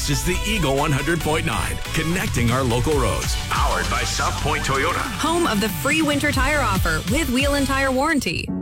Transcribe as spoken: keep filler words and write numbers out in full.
This is the Eagle one hundred point nine, connecting our local roads. Powered by South Point Toyota. Home of the free winter tire offer with wheel and tire warranty.